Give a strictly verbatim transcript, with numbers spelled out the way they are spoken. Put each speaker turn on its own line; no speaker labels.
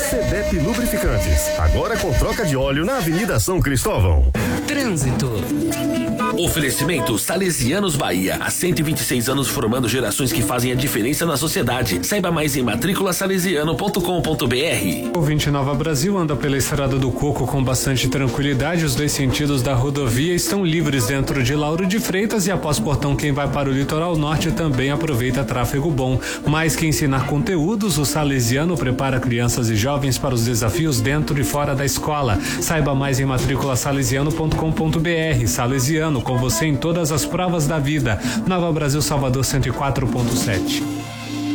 Cedep Lubrificantes, agora com troca de óleo na Avenida São Cristóvão.
Trânsito.
Oferecimento Salesianos Bahia, há cento e vinte e seis anos formando gerações que fazem a diferença na sociedade. Saiba mais em matrícula salesiano ponto com ponto br.
O vinte Nova Brasil anda pela Estrada do Coco com bastante tranquilidade. Os dois sentidos da rodovia estão livres dentro de Lauro de Freitas e após Portão quem vai para o litoral norte também aproveita tráfego bom. Mais que ensinar conteúdos, o Salesiano prepara crianças e jovens para os desafios dentro e fora da escola. Saiba mais em matrícula salesiano ponto com ponto br. Salesiano, com você em todas as provas da vida. Nova Brasil, Salvador cento e quatro ponto sete.